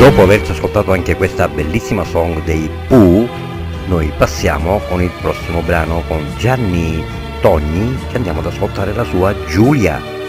dopo averci ascoltato anche questa bellissima song dei Pooh, noi passiamo con il prossimo brano con Gianni Togni, che andiamo ad ascoltare la sua Giulia.